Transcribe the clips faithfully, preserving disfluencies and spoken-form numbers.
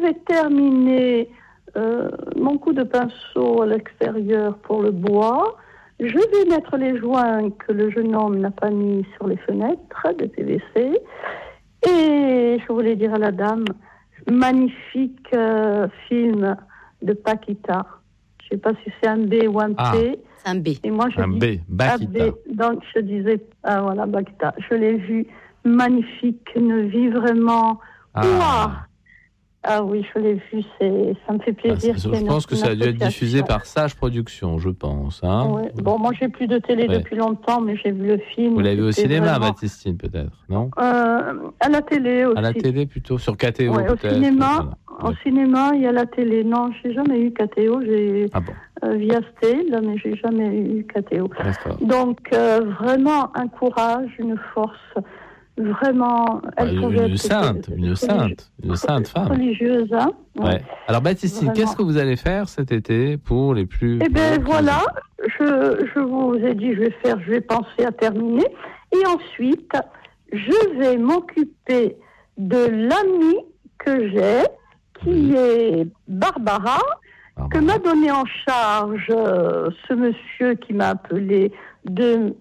vais terminer euh, mon coup de pinceau à l'extérieur pour le bois. Je vais mettre les joints que le jeune homme n'a pas mis sur les fenêtres de P V C. Et je voulais dire à la dame, magnifique euh, film de Paquita. Je ne sais pas si c'est un B ou un ah, P. C'est un B. Et moi, je un dis B, Paquita. B. Donc, je disais, ah voilà, Paquita. Je l'ai vu, magnifique, une vie vraiment... Ah. Ouah. Ah oui, je l'ai vu, c'est, ça me fait plaisir. Ah, je une, pense que ça a dû être diffusé par Sage Productions, je pense. Hein. Ouais. Bon, moi, j'ai plus de télé ouais. depuis longtemps, mais j'ai vu le film. Vous l'avez vu au cinéma, vraiment... Baptistine, peut-être, non euh, À la télé aussi. À la télé, plutôt, sur K T O, ouais, peut-être. Au cinéma, voilà. au cinéma, il y a la télé. Non, j'ai jamais eu K T O. J'ai ah bon. euh, Viastel, mais j'ai jamais eu K T O. D'accord. Donc, euh, vraiment un courage, une force. Vraiment, elle bah, une, une sainte, une religieuse, sainte, une sainte femme. Religieuse, hein. Ouais. Ouais. Alors, Baptistine, vraiment. Qu'est-ce que vous allez faire cet été pour les plus... Eh bien, voilà, je, je vous ai dit, je vais faire, je vais penser à terminer. Et ensuite, je vais m'occuper de l'amie que j'ai, qui oui. est Barbara, Barbara, que m'a donné en charge euh, ce monsieur qui m'a appelé de...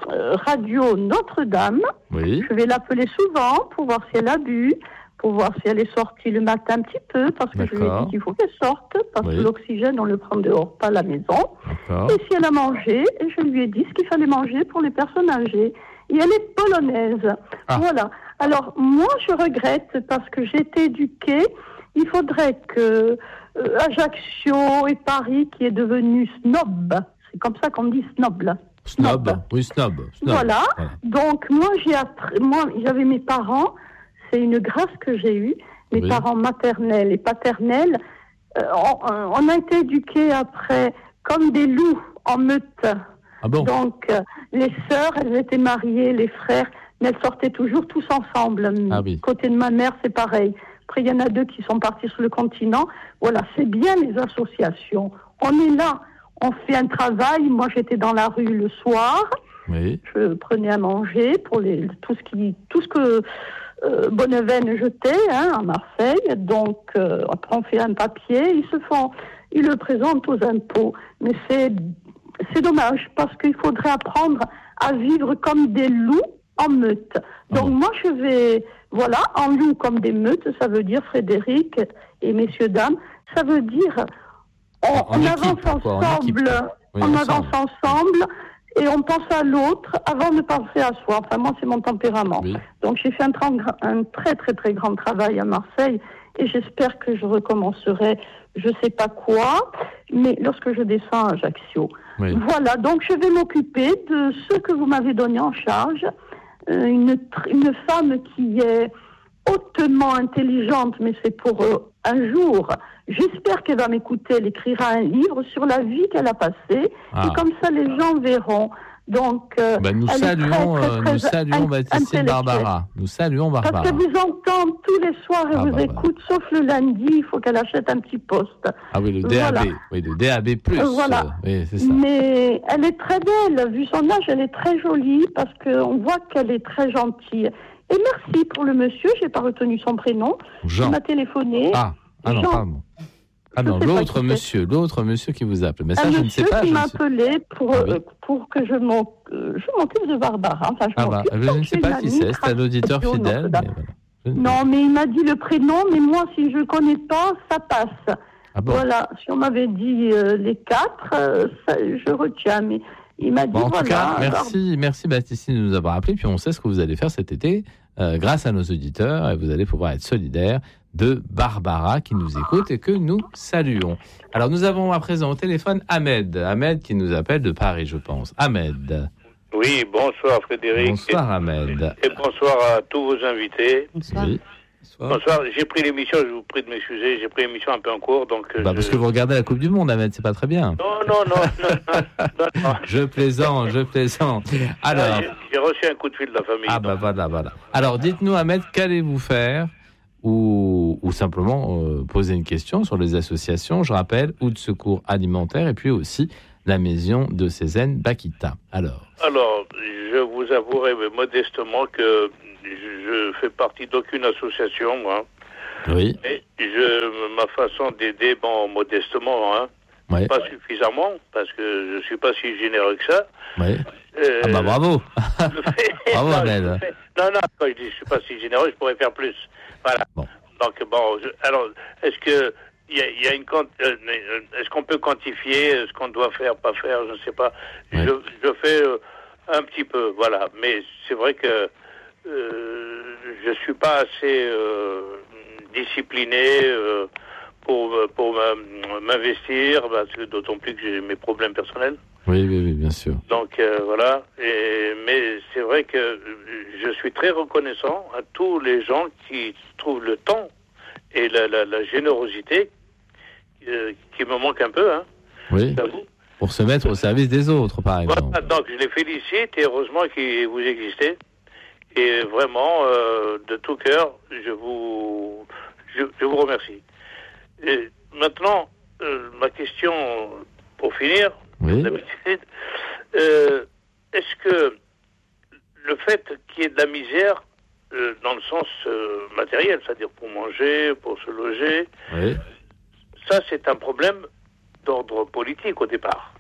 Radio Notre-Dame. Oui. Je vais l'appeler souvent pour voir si elle a bu, pour voir si elle est sortie le matin un petit peu, parce que D'accord. je lui ai dit qu'il faut qu'elle sorte, parce oui. que l'oxygène, on le prend dehors, pas à la maison. D'accord. Et si elle a mangé, je lui ai dit ce qu'il fallait manger pour les personnes âgées. Et elle est polonaise. Ah. Voilà. Alors, moi, je regrette, parce que j'ai été éduquée, il faudrait que euh, Ajaccio et Paris, qui est devenu snob, c'est comme ça qu'on dit snob, là. Snob. snob, oui, snob. snob. Voilà. voilà. Donc, moi, j'ai appris, moi, j'avais mes parents, c'est une grâce que j'ai eue, mes oui. parents maternels et paternels. Euh, on, on a été éduqués après comme des loups en meute. Ah bon? Donc, euh, les sœurs, elles étaient mariées, les frères, mais elles sortaient toujours tous ensemble. Ah oui. Côté de ma mère, c'est pareil. Après, il y en a deux qui sont partis sur le continent. Voilà, c'est bien les associations. On est là. On fait un travail. Moi, j'étais dans la rue le soir. Oui. Je prenais à manger pour les, tout ce qui, tout ce que euh, Bonneveine jetait hein, à Marseille. Donc, euh, après, on fait un papier. Ils se font, ils le présentent aux impôts. Mais c'est, c'est dommage parce qu'il faudrait apprendre à vivre comme des loups en meute. Donc, oh. moi, je vais, voilà, en loup comme des meutes. Ça veut dire Frédéric et messieurs dames. Ça veut dire On, on équipe, avance quoi, ensemble, oui, on ensemble. avance ensemble et on pense à l'autre avant de penser à soi. Enfin, moi, c'est mon tempérament. Oui. Donc, j'ai fait un, tra- un très, très, très grand travail à Marseille et j'espère que je recommencerai, je ne sais pas quoi, mais lorsque je descends à Ajaccio. Oui. Voilà, donc je vais m'occuper de ce que vous m'avez donné en charge. Euh, une, une femme qui est hautement intelligente, mais c'est pour euh, un jour. J'espère qu'elle va m'écouter. Elle écrira un livre sur la vie qu'elle a passée. Ah. Et comme ça, les gens verront. Donc, euh, ben nous, saluons, très, très, très, nous saluons Baptistine Barbara. Nous saluons Barbara. Parce qu'elle vous entend tous les soirs, elle ah, vous bah, écoute, bah. sauf le lundi, il faut qu'elle achète un petit poste. Ah oui, le D A B. Voilà. Oui, le D A B plus. Voilà. Euh, oui, c'est ça. Mais elle est très belle. Vu son âge, elle est très jolie parce qu'on voit qu'elle est très gentille. Et merci pour le monsieur, je n'ai pas retenu son prénom. Jean. Il m'a téléphoné. Ah, ah non, Jean. pardon. Ah non, l'autre monsieur, l'autre monsieur qui vous appelle. Mais ça, un je ne sais pas. Un monsieur qui m'a sais... appelé pour, ah, oui. euh, pour que je m'occupe, euh, je m'occupe de Barbara. Enfin, je, ah bah, je ne sais pas qui c'est, c'est un auditeur fidèle. Mais voilà. Non, mais il m'a dit le prénom, mais moi, si je ne connais pas, ça passe. Ah bon. Voilà, si on m'avait dit euh, les quatre, euh, ça, je retiens. Mais il m'a dit, bon, en voilà. tout cas, merci, alors... merci Baptistine de nous avoir appelé. Puis on sait ce que vous allez faire cet été euh, grâce à nos auditeurs. Et vous allez pouvoir être solidaires de Barbara qui nous écoute et que nous saluons. Alors nous avons à présent au téléphone Ahmed. Ahmed qui nous appelle de Paris, je pense. Ahmed. Oui, bonsoir Frédéric. Bonsoir Ahmed. Et bonsoir à tous vos invités. Bonsoir. Oui. Bonsoir. Bonsoir. J'ai pris l'émission, je vous prie de m'excuser, j'ai pris l'émission un peu en cours. Donc bah, je... Parce que vous regardez la Coupe du Monde, Ahmed, c'est pas très bien. Non, non, non. non, non, non. Je plaisante, je plaisante. Alors, ah, j'ai, j'ai reçu un coup de fil de la famille. Ah, donc. bah voilà, voilà. Alors, dites-nous, Ahmed, qu'allez-vous faire ou, ou simplement euh, poser une question sur les associations, je rappelle, ou de secours alimentaire, et puis aussi la maison de Cézanne Bakita. Alors Alors, je vous avouerai modestement que je fais partie d'aucune association, moi. Oui. Et je ma façon d'aider, bon, modestement, hein. Ouais. Pas suffisamment, parce que je ne suis pas si généreux que ça. Ouais. Euh, ah bah bravo. Bravo, non, Ahmed. Non, non, quand je dis je ne suis pas si généreux, je pourrais faire plus. Voilà. Bon. Donc, bon, je, alors, est-ce que il y a, y a une euh, est-ce qu'on peut quantifier ce qu'on doit faire, pas faire, je ne sais pas. Ouais. Je, je fais euh, un petit peu, voilà. Mais c'est vrai que euh, je ne suis pas assez euh, discipliné euh, pour, pour m'investir, parce que d'autant plus que j'ai mes problèmes personnels. Oui, oui, oui, bien sûr. Donc euh, voilà. Et, mais c'est vrai que je suis très reconnaissant à tous les gens qui trouvent le temps et la, la, la générosité euh, qui me manque un peu. Hein, oui. Pour se mettre au service des autres, par exemple. Voilà, donc je les félicite et heureusement que vous existez. Et vraiment, euh, de tout cœur, je vous, je, je vous remercie. Et maintenant, euh, ma question pour finir. Oui. D'habitude, euh, est-ce que le fait qu'il y ait de la misère euh, dans le sens euh, matériel, c'est-à-dire pour manger, pour se loger, oui. ça c'est un problème d'ordre politique au départ.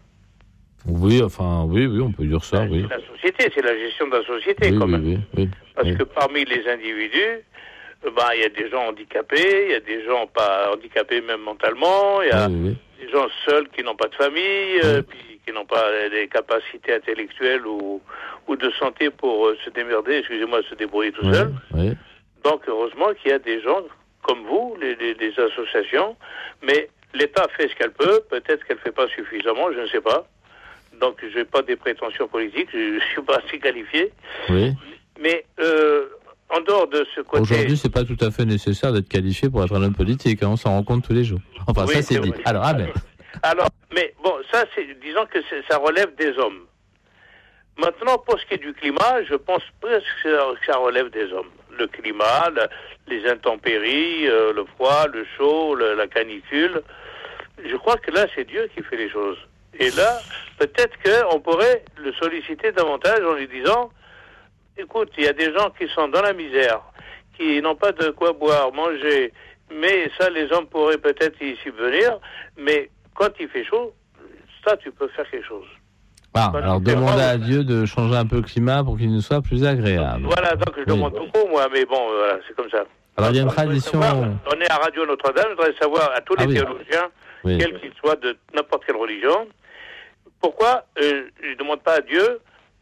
Oui, enfin, oui, oui, on peut dire ça, oui. C'est la société, c'est la gestion de la société, oui, quand oui, même. Oui, oui, Parce oui. que parmi les individus, il euh, bah, y a des gens handicapés, il y a des gens pas handicapés même mentalement, il y a oui, oui. des gens seuls qui n'ont pas de famille, oui. euh, puis qui n'ont pas les capacités intellectuelles ou, ou de santé pour euh, se démerder, excusez-moi, se débrouiller tout oui, seul. Oui. Donc, heureusement qu'il y a des gens comme vous, les, les, les associations, mais l'État fait ce qu'elle peut, peut-être qu'elle ne fait pas suffisamment, je ne sais pas. Donc, je n'ai pas des prétentions politiques, je ne suis pas assez qualifié. Oui. Mais, euh, en dehors de ce côté... Aujourd'hui, c'est pas tout à fait nécessaire d'être qualifié pour être un homme politique, hein, on s'en rend compte tous les jours. Enfin, oui, ça, c'est, c'est dit. Vrai. Alors, Ahmed. Alors, mais bon, ça, c'est, disons que c'est, ça relève des hommes. Maintenant, pour ce qui est du climat, je pense presque que ça relève des hommes. Le climat, la, les intempéries, euh, le froid, le chaud, le, la canicule. Je crois que là, c'est Dieu qui fait les choses. Et là, peut-être qu'on pourrait le solliciter davantage en lui disant, écoute, il y a des gens qui sont dans la misère, qui n'ont pas de quoi boire, manger, mais ça, les hommes pourraient peut-être y subvenir, mais quand il fait chaud, ça, tu peux faire quelque chose. Ah, alors demander à Dieu de changer un peu le climat pour qu'il nous soit plus agréable. Voilà, donc je oui. demande beaucoup, moi, mais bon, voilà, c'est comme ça. Alors il y a une tradition... Savoir, on est à Radio Notre-Dame, je voudrais savoir à tous les ah, oui. théologiens, oui. quels qu'ils soient de n'importe quelle religion, pourquoi euh, je ne demande pas à Dieu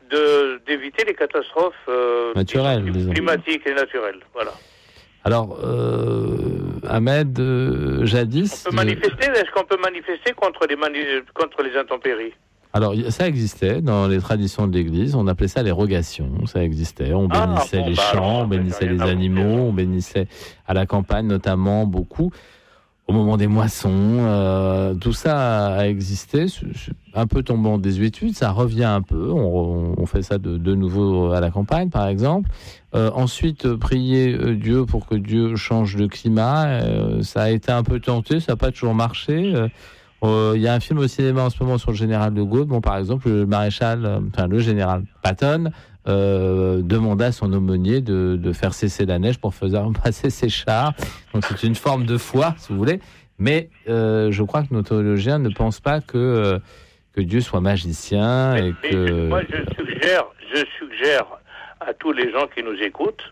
de, d'éviter les catastrophes euh, naturelles, climatiques et naturelles. Voilà. Alors, euh, Ahmed, euh, jadis... On peut manifester, est-ce qu'on peut manifester contre les, mani- contre les intempéries ? Alors, ça existait dans les traditions de l'Église, on appelait ça les rogations, ça existait. On ah, bénissait bon, les bah, champs, alors, on bénissait les animaux, on bénissait à la campagne notamment beaucoup. Au moment des moissons, euh, tout ça a existé, un peu tombant en désuétude, ça revient un peu, on, on fait ça de, de nouveau à la campagne par exemple. Euh, ensuite, euh, prier euh, Dieu pour que Dieu change le climat, euh, ça a été un peu tenté, ça n'a pas toujours marché. Euh, Il euh, y a un film au cinéma en ce moment sur le général de Gaulle, bon par exemple le maréchal, euh, enfin le général Patton, Euh, demanda à son aumônier de, de faire cesser la neige pour faire passer ses chars. Donc c'est une forme de foi, si vous voulez. Mais euh, je crois que nos théologiens ne pensent pas que, euh, que Dieu soit magicien. Mais, et mais que... Moi, je suggère, je suggère à tous les gens qui nous écoutent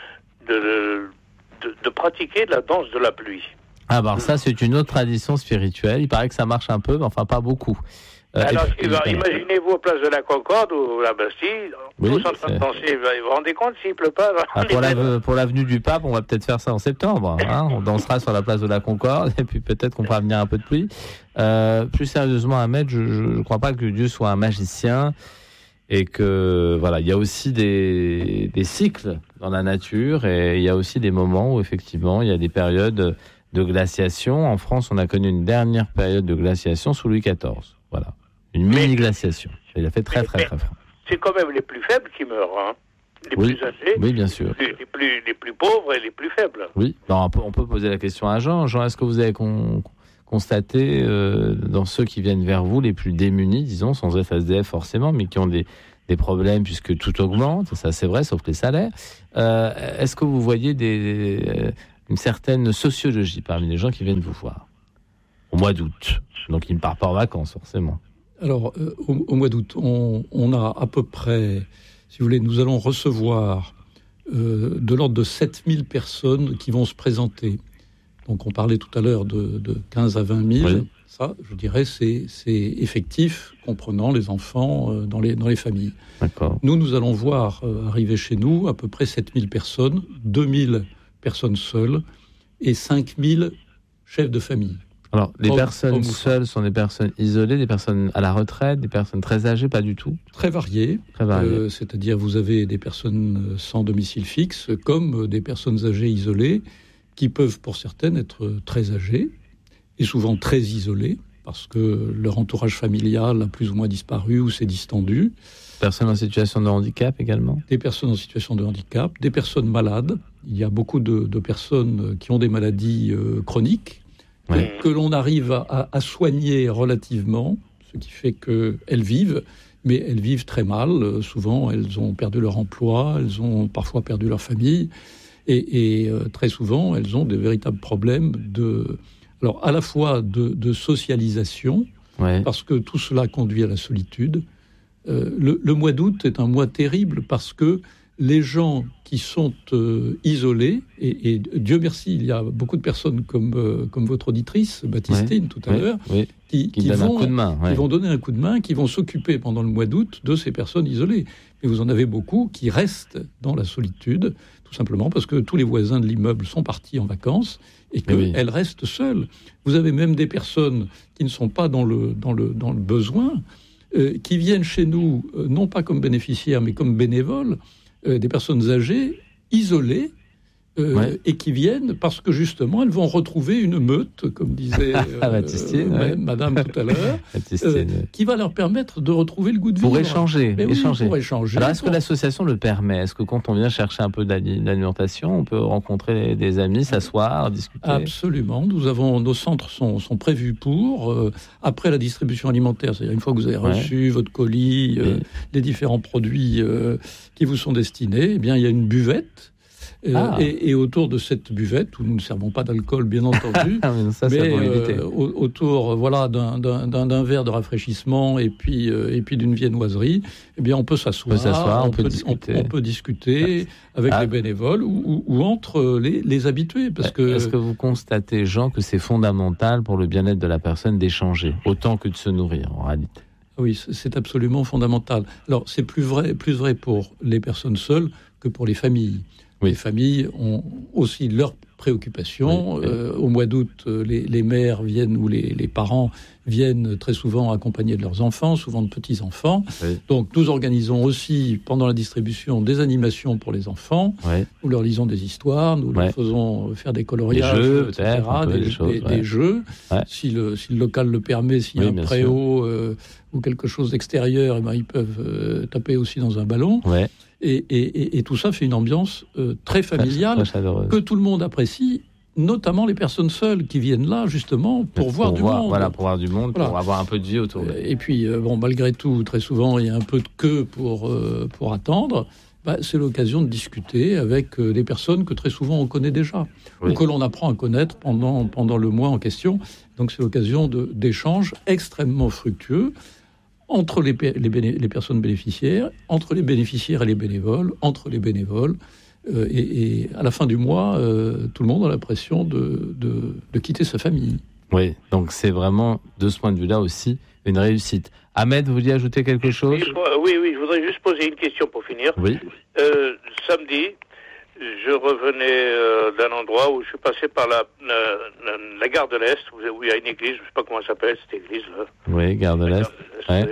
de, de, de pratiquer la danse de la pluie. Ah ben ça, c'est une autre tradition spirituelle. Il paraît que ça marche un peu, mais enfin pas beaucoup. Euh, Alors, puis, alors imaginez-vous, place de la Concorde ou la Bastille, oui, tous en train de danser. Vous vous rendez compte s'il ne pleut pas ah, pour, la, pour l'avenue du Pape, on va peut-être faire ça en septembre. Hein, on dansera sur la place de la Concorde et puis peut-être qu'on fera venir un peu de pluie. Euh, plus sérieusement, Ahmed, je ne crois pas que Dieu soit un magicien et que voilà, il y a aussi des, des cycles dans la nature et il y a aussi des moments où effectivement il y a des périodes de glaciation. En France, on a connu une dernière période de glaciation sous Louis quatorze. Voilà. Une mini-glaciation. Il a fait très, très, très froid. C'est quand même les plus faibles qui meurent, hein. Les oui, plus âgés. Oui, bien sûr. Les, les, plus, les plus pauvres et les plus faibles. Oui. Non, on, peut, on peut poser la question à Jean. Jean, est-ce que vous avez con, constaté euh, dans ceux qui viennent vers vous, les plus démunis, disons, sans F S D F forcément, mais qui ont des, des problèmes puisque tout augmente, ça c'est vrai, sauf les salaires. Euh, est-ce que vous voyez des, une certaine sociologie parmi les gens qui viennent vous voir au mois d'août. Donc, ils ne partent pas en vacances, forcément. Alors, euh, au, au mois d'août, on, on a à peu près, si vous voulez, nous allons recevoir euh, de l'ordre de sept mille personnes qui vont se présenter. Donc, on parlait tout à l'heure de, de quinze à vingt mille. Oui. Ça, je dirais, c'est, c'est effectif, comprenant les enfants euh, dans, les, dans les familles. D'accord. Nous, nous allons voir euh, arriver chez nous à peu près sept mille personnes, deux mille personnes seules et cinq mille chefs de famille. Alors, les Homme, personnes homme seules sont des personnes isolées, des personnes à la retraite, des personnes très âgées, pas du tout? Très variées. Très variées. Euh, c'est-à-dire, vous avez des personnes sans domicile fixe, comme des personnes âgées isolées, qui peuvent, pour certaines, être très âgées, et souvent très isolées, parce que leur entourage familial a plus ou moins disparu ou s'est distendu. Personnes en situation de handicap également? Des personnes en situation de handicap, des personnes malades. Il y a beaucoup de, de personnes qui ont des maladies euh, chroniques, ouais. que, que l'on arrive à, à soigner relativement, ce qui fait qu'elles vivent, mais elles vivent très mal. Souvent, elles ont perdu leur emploi, elles ont parfois perdu leur famille, et, et euh, très souvent, elles ont des véritables problèmes de... Alors, à la fois de, de socialisation, ouais. parce que tout cela conduit à la solitude. Euh, le, le mois d'août est un mois terrible parce que les gens qui sont euh, isolés, et, et Dieu merci, il y a beaucoup de personnes comme, euh, comme votre auditrice, Baptistine, ouais. tout à ouais. l'heure, ouais. qui, qui, qui, vont, un coup de main, ouais. qui vont donner un coup de main, qui vont s'occuper pendant le mois d'août de ces personnes isolées. Mais vous en avez beaucoup qui restent dans la solitude, tout simplement parce que tous les voisins de l'immeuble sont partis en vacances et qu'elles oui. restent seules. Vous avez même des personnes qui ne sont pas dans le, dans le, dans le besoin, euh, qui viennent chez nous, euh, non pas comme bénéficiaires, mais comme bénévoles, euh, des personnes âgées, isolées, Euh, ouais. et qui viennent parce que justement elles vont retrouver une meute, comme disait euh, Baptistine, euh, ouais. Madame tout à l'heure, euh, qui va leur permettre de retrouver le goût de vivre. Pour échanger, oui, échanger. Pour échanger. Alors est-ce pour... que l'association le permet? Est-ce que quand on vient chercher un peu d'alimentation, on peut rencontrer des amis, s'asseoir, discuter? Absolument. Nous avons nos centres sont, sont prévus pour euh, après la distribution alimentaire, c'est-à-dire une fois que vous avez reçu ouais. votre colis, euh, oui. les différents produits euh, qui vous sont destinés, eh bien il y a une buvette. Ah. Et, et autour de cette buvette, où nous ne servons pas d'alcool, bien entendu, mais, ça, mais euh, autour voilà, d'un, d'un, d'un verre de rafraîchissement et puis, euh, et puis d'une viennoiserie, eh bien, on peut s'asseoir, on peut, s'asseoir, on on peut, peut discuter, on, on peut discuter avec ah. les bénévoles ou, ou, ou entre les, les habitués. Parce que... Est-ce que vous constatez, Jean, que c'est fondamental pour le bien-être de la personne d'échanger, autant que de se nourrir, en réalité? Oui, c'est absolument fondamental. Alors, c'est plus vrai, plus vrai pour les personnes seules que pour les familles. Oui. Les familles ont aussi leurs préoccupations. Oui, oui. Euh, au mois d'août, les, les mères viennent ou les, les parents viennent très souvent accompagnés de leurs enfants, souvent de petits-enfants. Oui. Donc, nous organisons aussi, pendant la distribution, des animations pour les enfants. Oui. Nous leur lisons des histoires, nous oui. leur faisons faire des coloriages, des jeux, et cetera, des, des, choses, des, ouais. des jeux. Ouais. Si, le, si le local le permet, s'il y a oui, un préau euh, ou quelque chose d'extérieur, eh ben, ils peuvent euh, taper aussi dans un ballon. Ouais. Et, et, et tout ça fait une ambiance euh, très familiale, très, très que tout le monde apprécie, notamment les personnes seules qui viennent là justement pour, pour voir du voir, monde. Voilà, pour voir du monde, voilà. Pour avoir un peu de vie autour. Et puis, euh, bon, malgré tout, très souvent, il y a un peu de queue pour, euh, pour attendre. Bah, c'est l'occasion de discuter avec euh, des personnes que très souvent on connaît déjà, oui. ou que l'on apprend à connaître pendant, pendant le mois en question. Donc c'est l'occasion de, d'échanges extrêmement fructueux entre les, les, béné- les personnes bénéficiaires, entre les bénéficiaires et les bénévoles, entre les bénévoles. Euh, et, et à la fin du mois, euh, tout le monde a l'impression de, de, de quitter sa famille. Oui, donc c'est vraiment, de ce point de vue-là aussi, une réussite. Ahmed, vous vouliez ajouter quelque chose ? Oui, oui, je voudrais juste poser une question pour finir. Oui. Euh, samedi, je revenais euh, d'un endroit où je suis passé par la, la, la, la gare de l'Est, où il y a une église, je ne sais pas comment elle s'appelle, cette église-là. Oui, gare de l'Est. Ouais.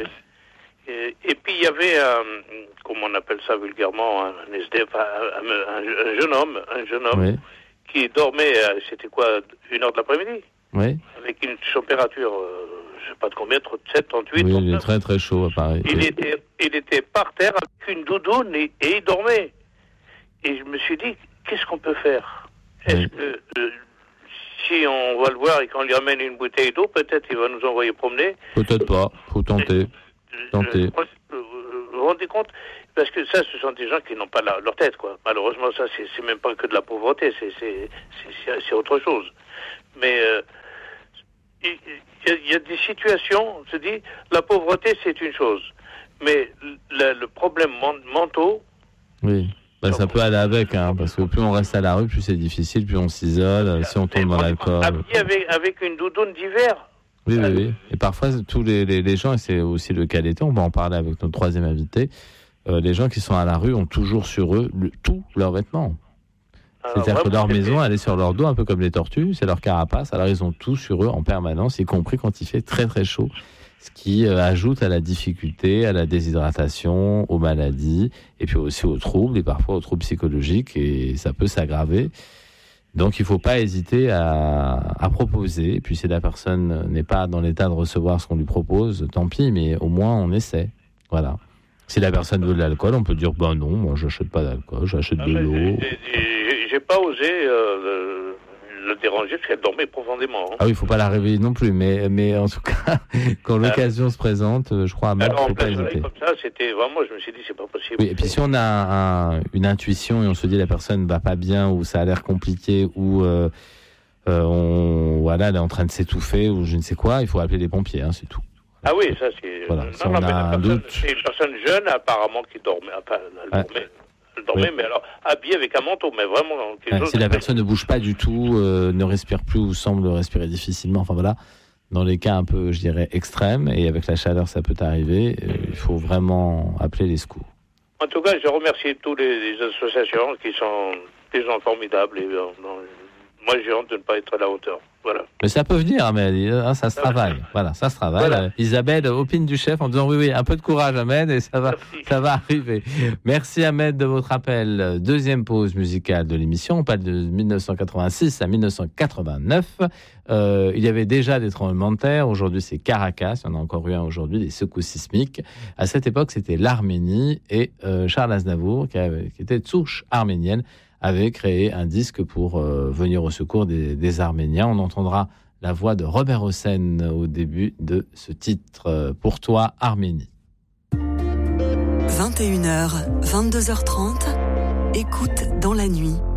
Et, et puis il y avait, un, comment on appelle ça vulgairement, un, S D F, un, un, un jeune homme, un jeune homme oui. qui dormait, c'était quoi, une heure de l'après-midi, oui. avec une température, euh, je ne sais pas de combien, trente-sept, trente-huit. Oui, trente-neuf. Il est très très chaud à Paris. Il, oui. était, il était par terre avec une doudoune et, et il dormait. Et je me suis dit, qu'est-ce qu'on peut faire ? Est-ce oui. que euh, si on va le voir et qu'on lui amène une bouteille d'eau, peut-être il va nous envoyer promener ? Peut-être pas, faut tenter. tenter. Euh, vous vous rendez compte ? Parce que ça, ce sont des gens qui n'ont pas la, leur tête, quoi. Malheureusement, ça, c'est, c'est même pas que de la pauvreté, c'est, c'est, c'est, c'est autre chose. Mais euh, il y, y a des situations, on se dit, la pauvreté, c'est une chose. Mais le, le problème mentaux... Oui. Bah, ça peut aller avec, hein, parce que plus on reste à la rue, plus c'est difficile, plus on s'isole, si on tombe dans l'alcool. Habillé avec, avec une doudoune d'hiver. Oui, oui, oui. Et parfois, tous les, les, les gens, et c'est aussi le cas d'été, on va en parler avec notre troisième invité, euh, les gens qui sont à la rue ont toujours sur eux le, tous leurs vêtements. Alors, c'est-à-dire que leur maison, elle est sur leur dos, un peu comme les tortues, c'est leur carapace, alors ils ont tout sur eux en permanence, y compris quand il fait très très chaud. Ce qui euh, ajoute à la difficulté, à la déshydratation, aux maladies, et puis aussi aux troubles, et parfois aux troubles psychologiques, et ça peut s'aggraver. Donc il ne faut pas hésiter à, à proposer, et puis si la personne n'est pas dans l'état de recevoir ce qu'on lui propose, tant pis, mais au moins on essaie. Voilà. Si la personne veut de l'alcool, on peut dire, ben non, moi je n'achète pas d'alcool, j'achète de l'eau. J'ai, j'ai pas osé... Euh, le déranger parce qu'elle dormait profondément. Hein. Ah oui, il ne faut pas la réveiller non plus, mais, mais en tout cas, quand l'occasion euh, se présente, je crois à Ahmed, il ne faut pas hésiter. Comme ça, c'était vraiment, je me suis dit, c'est pas possible. Oui, et puis si on a un, une intuition et on se dit la personne ne va pas bien ou ça a l'air compliqué ou euh, euh, on, voilà, elle est en train de s'étouffer ou je ne sais quoi, il faut appeler les pompiers, hein, c'est tout. Ah oui, ça c'est... Voilà, non, si non, on mais a un doute... C'est une personne jeune apparemment qui dormait, enfin, elle dormait. Ouais. Elle dormait, oui. Mais alors habillée avec un manteau, mais vraiment. Ouais, si la personne ne bouge pas du tout, euh, ne respire plus ou semble respirer difficilement, enfin voilà, dans les cas un peu, je dirais, extrêmes, et avec la chaleur ça peut arriver, euh, il faut vraiment appeler les secours. En tout cas, je remercie toutes les, les associations qui sont des gens formidables, et euh, non, moi j'ai honte de ne pas être à la hauteur. Voilà. Mais ça peut venir, Ahmed, hein, ça se travaille. Voilà, ça se travaille. Voilà. Isabelle opine du chef en disant oui, oui, un peu de courage, Ahmed, et ça va, Merci. ça va arriver. Merci, Ahmed, de votre appel. Deuxième pause musicale de l'émission. On parle de dix-neuf cent quatre-vingt-six à dix-neuf cent quatre-vingt-neuf. Euh, il y avait déjà des tremblements de terre. Aujourd'hui, c'est Caracas. Il y en a encore eu un aujourd'hui, des secousses sismiques. À cette époque, c'était l'Arménie et euh, Charles Aznavour, qui, avait, qui était de souche arménienne, avait créé un disque pour euh, venir au secours des, des Arméniens. On entendra la voix de Robert Hossein au début de ce titre, euh, Pour toi, Arménie. vingt et une heures, vingt-deux heures trente, écoute dans la nuit.